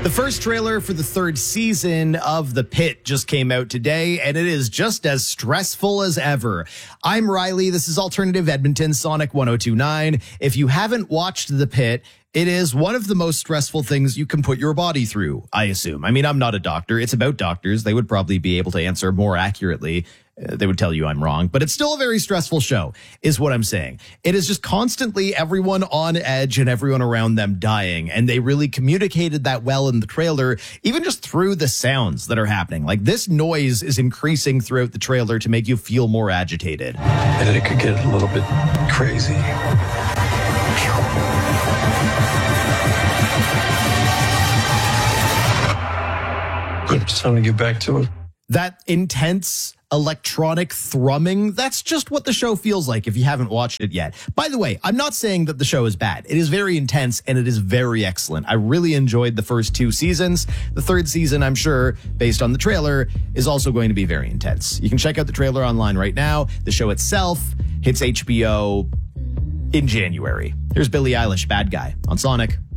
The first trailer for the third season of The Pit just came out today, and it is just as stressful as ever. I'm Riley. This is Alternative Edmonton, Sonic 1029. If you haven't watched The Pit, it is one of the most stressful things you can put your body through, I assume. I mean, I'm not a doctor. It's about doctors. They would probably be able to answer more accurately. They would tell you I'm wrong, but it's still a very stressful show, is what I'm saying. It is just constantly everyone on edge and everyone around them dying, and they really communicated that well in the trailer, even just through the sounds that are happening. Like, this noise is increasing throughout the trailer to make you feel more agitated. And it could get a little bit crazy. But it's time to get back to it. That intense electronic thrumming, that's just what the show feels like if you haven't watched it yet. By the way, I'm not saying that the show is bad. It is very intense and it is very excellent. I really enjoyed the first two seasons. The third season, I'm sure, based on the trailer, is also going to be very intense. You can check out the trailer online right now. The show itself hits HBO in January. Here's Billie Eilish, Bad Guy, on Sonic